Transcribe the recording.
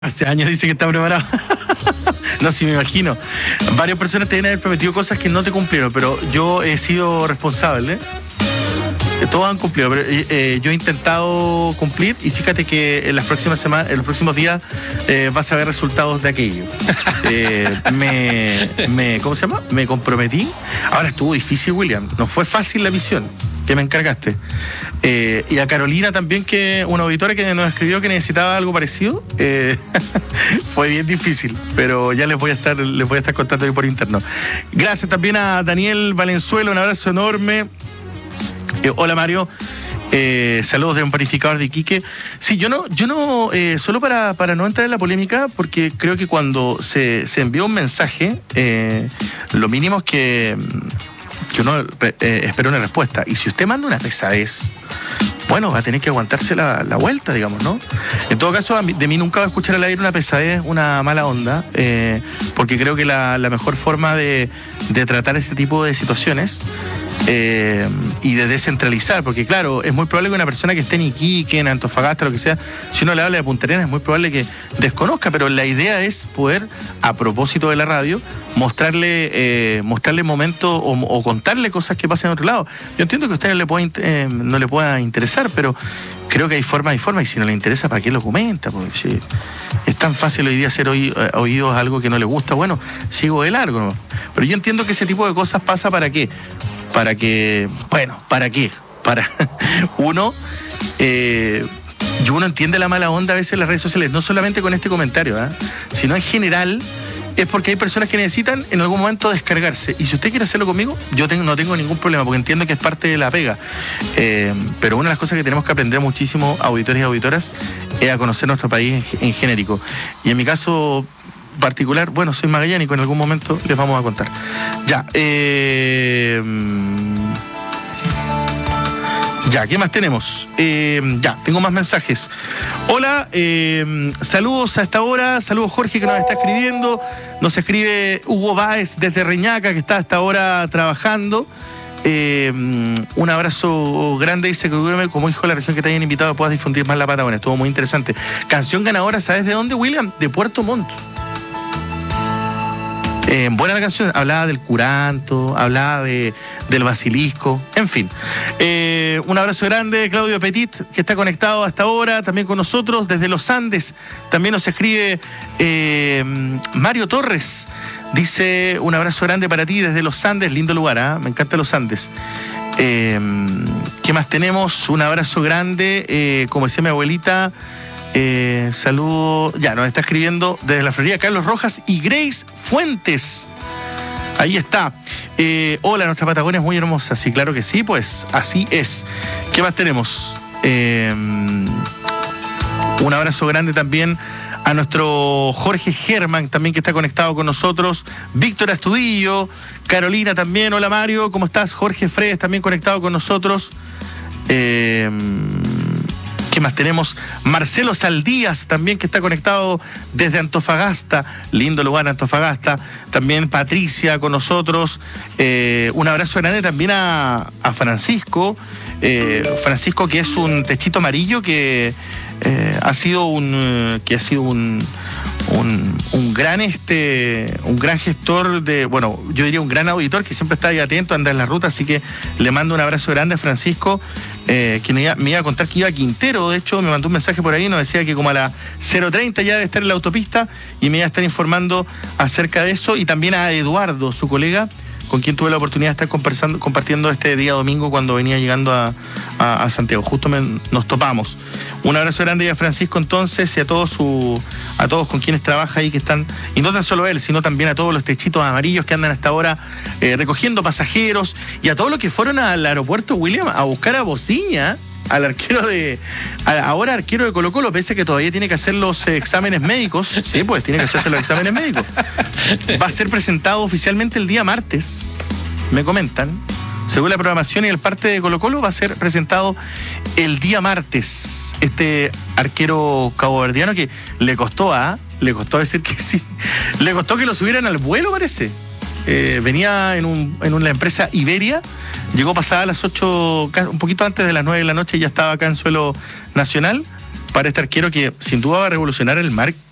Hace años dice que está preparado. No, sí me imagino. Varias personas te deben haber prometido cosas que no te cumplieron, pero yo he sido responsable. Todos han cumplido, pero yo he intentado cumplir y fíjate que en las próximas semanas, en los próximos días vas a ver resultados de aquello. ¿Cómo se llama? Me comprometí. Ahora estuvo difícil, William. No fue fácil la misión que me encargaste. Y a Carolina también, que una auditora que nos escribió que necesitaba algo parecido. Fue bien difícil, pero ya les voy a estar contando ahí por interno. Gracias también a Daniel Valenzuela, un abrazo enorme. Hola Mario, saludos de un panificador de Iquique. Sí, yo no solo para no entrar en la polémica, porque creo que cuando se envía un mensaje, lo mínimo es que uno espera una respuesta. Y si usted manda una pesadez, bueno, va a tener que aguantarse la vuelta, digamos, ¿no? En todo caso, de mí nunca va a escuchar al aire una pesadez, una mala onda, porque creo que la mejor forma de tratar ese tipo de situaciones y de descentralizar, porque claro, es muy probable que una persona que esté en Iquique, en Antofagasta, lo que sea, si uno le habla de Punta Arenas, es muy probable que desconozca, pero la idea es poder, a propósito de la radio, mostrarle momentos o contarle cosas que pasan en otro lado. Yo entiendo que a usted no le pueda interesar, pero creo que hay forma, y si no le interesa, ¿para qué lo comenta? Porque si es tan fácil hoy día hacer oídos a algo que no le gusta, bueno, sigo de largo, ¿no? Pero yo entiendo que ese tipo de cosas pasa ¿para qué? Para uno entiende la mala onda a veces en las redes sociales, no solamente con este comentario, sino en general, es porque hay personas que necesitan en algún momento descargarse. Y si usted quiere hacerlo conmigo, no tengo ningún problema, porque entiendo que es parte de la pega. Pero una de las cosas que tenemos que aprender muchísimo, auditores y auditoras, es a conocer nuestro país en genérico. Y en mi caso particular, bueno, soy magallánico, en algún momento les vamos a contar. Ya, ¿qué más tenemos? Tengo más mensajes. Hola, saludos a esta hora, saludos Jorge que nos está escribiendo, nos escribe Hugo Báez desde Reñaca que está hasta ahora trabajando. Un abrazo grande, dice que como hijo de la región que te hayan invitado puedas difundir más la Patagonia, estuvo muy interesante. Canción ganadora, ¿sabes de dónde, William? De Puerto Montt. Buena la canción, hablaba del curanto, hablaba del basilisco, en fin. Un abrazo grande, Claudio Petit, que está conectado hasta ahora, también con nosotros, desde los Andes. También nos escribe Mario Torres, dice, un abrazo grande para ti desde los Andes, lindo lugar, me encantan los Andes. ¿Qué más tenemos? Un abrazo grande, como decía mi abuelita, saludo, nos está escribiendo desde la Florida Carlos Rojas y Grace Fuentes. Ahí está. Hola, nuestra Patagonia es muy hermosa. Sí, claro que sí, pues así es. ¿Qué más tenemos? Un abrazo grande también a nuestro Jorge Germán, también que está conectado con nosotros. Víctor Astudillo, Carolina también. Hola Mario, ¿cómo estás? Jorge Fredes también conectado con nosotros. ¿Qué más tenemos? Marcelo Saldías también, que está conectado desde Antofagasta, lindo lugar Antofagasta. También Patricia con nosotros. Un abrazo grande también a Francisco. Francisco, que es un techito amarillo que ha sido un gran gestor yo diría un gran auditor que siempre está ahí atento, anda en la ruta, así que le mando un abrazo grande a Francisco, que me iba a contar que iba a Quintero. De hecho me mandó un mensaje por ahí, nos decía que como a las 0:30 ya debe estar en la autopista y me iba a estar informando acerca de eso. Y también a Eduardo, su colega, con quien tuve la oportunidad de estar compartiendo este día domingo cuando venía llegando a Santiago. Justo nos topamos. Un abrazo grande a Francisco entonces y a todos con quienes trabaja ahí que están, y no tan solo él, sino también a todos los techitos amarillos que andan hasta ahora recogiendo pasajeros, y a todos los que fueron al aeropuerto, William, a buscar a Bociña, al ahora arquero de Colo-Colo, pese a que todavía tiene que hacer los exámenes médicos. Sí, pues tiene que hacerse los exámenes médicos. Va a ser presentado oficialmente el día martes, me comentan. Según la programación y el parte de Colo-Colo, va a ser presentado el día martes. Este arquero caboverdiano que le costó decir que sí. Le costó que lo subieran al vuelo, parece. Venía en una empresa Iberia, llegó pasada a las 8, un poquito antes de las 9 de la noche, y ya estaba acá en suelo nacional para este arquero que sin duda va a revolucionar el mar